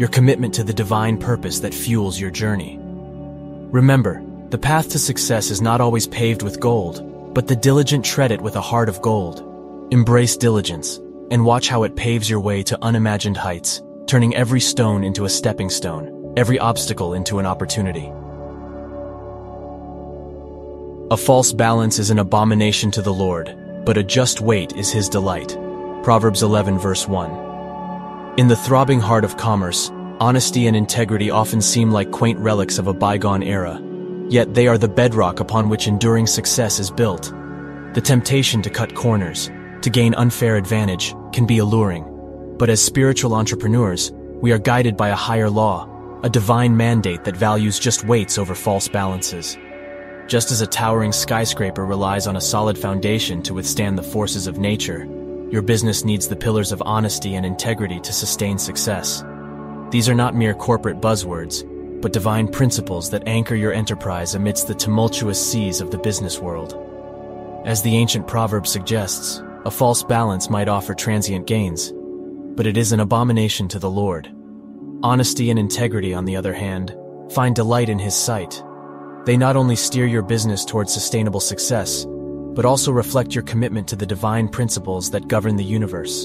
your commitment to the divine purpose that fuels your journey. Remember, the path to success is not always paved with gold, but the diligent tread it with a heart of gold. Embrace diligence, and watch how it paves your way to unimagined heights, turning every stone into a stepping stone, every obstacle into an opportunity. A false balance is an abomination to the Lord, but a just weight is his delight. Proverbs 11 verse 1. In the throbbing heart of commerce, honesty and integrity often seem like quaint relics of a bygone era, yet they are the bedrock upon which enduring success is built. The temptation to cut corners, to gain unfair advantage, can be alluring, but as spiritual entrepreneurs, we are guided by a higher law, a divine mandate that values just weights over false balances. Just as a towering skyscraper relies on a solid foundation to withstand the forces of nature, your business needs the pillars of honesty and integrity to sustain success. These are not mere corporate buzzwords, but divine principles that anchor your enterprise amidst the tumultuous seas of the business world. As the ancient proverb suggests, a false balance might offer transient gains, but it is an abomination to the Lord. Honesty and integrity, on the other hand, find delight in his sight. They not only steer your business towards sustainable success, but also reflect your commitment to the divine principles that govern the universe.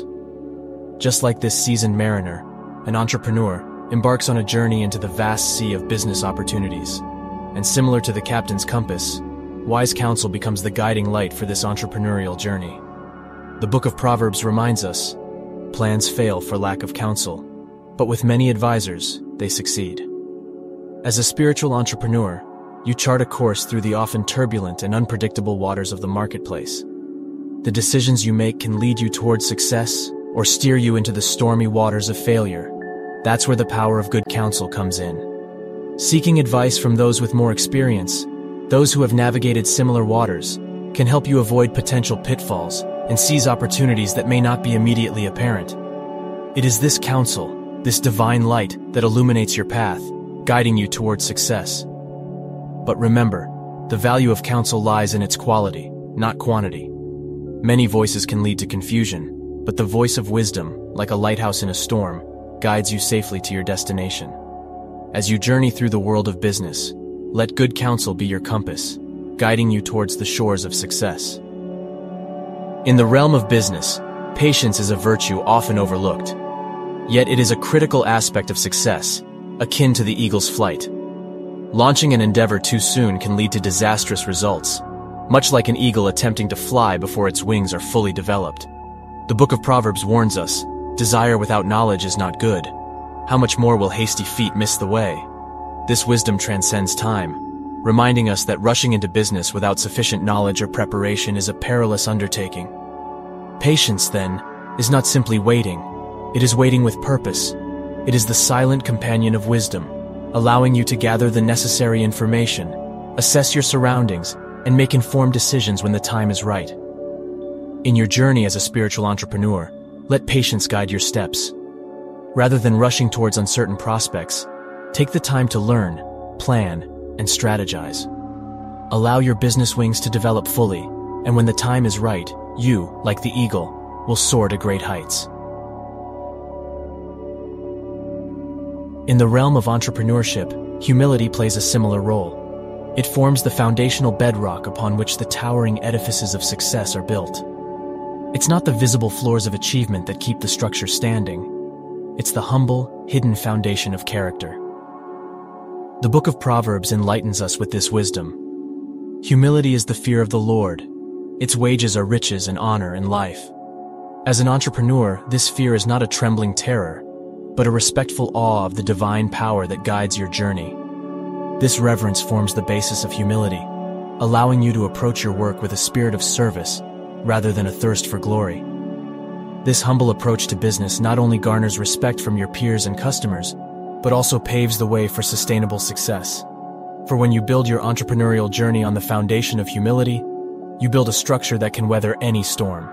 Just like this seasoned mariner, an entrepreneur embarks on a journey into the vast sea of business opportunities. And similar to the captain's compass, wise counsel becomes the guiding light for this entrepreneurial journey. The book of Proverbs reminds us, plans fail for lack of counsel, but with many advisors, they succeed. As a spiritual entrepreneur, you chart a course through the often turbulent and unpredictable waters of the marketplace. The decisions you make can lead you towards success or steer you into the stormy waters of failure. That's where the power of good counsel comes in. Seeking advice from those with more experience, those who have navigated similar waters, can help you avoid potential pitfalls and seize opportunities that may not be immediately apparent. It is this counsel, this divine light, that illuminates your path, guiding you towards success. But remember, the value of counsel lies in its quality, not quantity. Many voices can lead to confusion, but the voice of wisdom, like a lighthouse in a storm, guides you safely to your destination. As you journey through the world of business, let good counsel be your compass, guiding you towards the shores of success. In the realm of business, patience is a virtue often overlooked. Yet it is a critical aspect of success, akin to the eagle's flight. Launching an endeavor too soon can lead to disastrous results, much like an eagle attempting to fly before its wings are fully developed. The book of Proverbs warns us, desire without knowledge is not good. How much more will hasty feet miss the way? This wisdom transcends time, reminding us that rushing into business without sufficient knowledge or preparation is a perilous undertaking. Patience, then, is not simply waiting. It is waiting with purpose. It is the silent companion of wisdom, allowing you to gather the necessary information, assess your surroundings, and make informed decisions when the time is right. In your journey as a spiritual entrepreneur, let patience guide your steps. Rather than rushing towards uncertain prospects, take the time to learn, plan, and strategize. Allow your business wings to develop fully, and when the time is right, you, like the eagle, will soar to great heights. In the realm of entrepreneurship, humility plays a similar role. It forms the foundational bedrock upon which the towering edifices of success are built. It's not the visible floors of achievement that keep the structure standing. It's the humble, hidden foundation of character. The book of Proverbs enlightens us with this wisdom. Humility is the fear of the Lord. Its wages are riches and honor and life. As an entrepreneur, this fear is not a trembling terror, but a respectful awe of the divine power that guides your journey. This reverence forms the basis of humility, allowing you to approach your work with a spirit of service rather than a thirst for glory. This humble approach to business not only garners respect from your peers and customers, but also paves the way for sustainable success. For when you build your entrepreneurial journey on the foundation of humility, you build a structure that can weather any storm.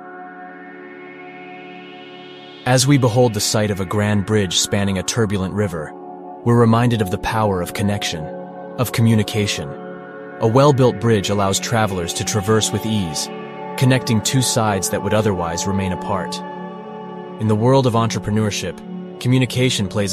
As we behold the sight of a grand bridge spanning a turbulent river, we're reminded of the power of connection, of communication. A well-built bridge allows travelers to traverse with ease, connecting two sides that would otherwise remain apart. In the world of entrepreneurship, communication plays